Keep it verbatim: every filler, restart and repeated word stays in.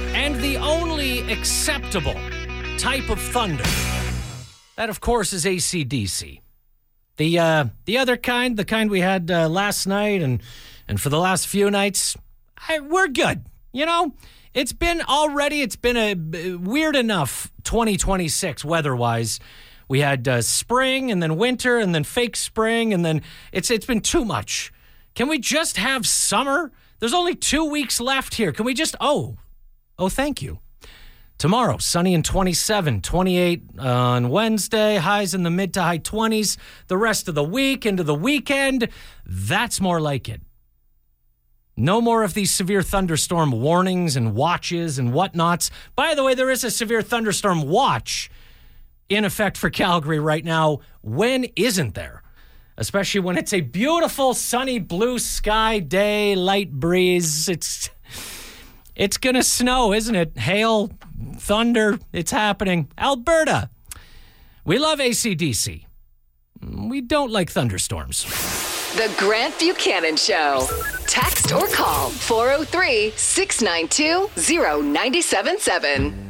And the only acceptable type of thunder, that, of course, is A C D C. The uh, the other kind, the kind we had uh, last night and, and for the last few nights, I, we're good. You know, it's been already, it's been a weird enough twenty twenty-six weather-wise. We had uh, spring and then winter and then fake spring, and then it's it's been too much. Can we just have summer? There's only two weeks left here. Can we just, oh, oh, thank you. Tomorrow, sunny and twenty-seven, twenty-eight on Wednesday, highs in the mid to high twenties. The rest of the week into the weekend, that's more like it. No more of these severe thunderstorm warnings and watches and whatnots. By the way, there is a severe thunderstorm watch in effect for Calgary right now. When isn't there? Especially when it's a beautiful sunny blue sky day, light breeze. It's it's going to snow, isn't it? Hail, thunder, it's happening. Alberta. We love A C D C. We don't like thunderstorms. The Grant Buchanan Show. Text or call four oh three, six nine two, oh nine seven seven.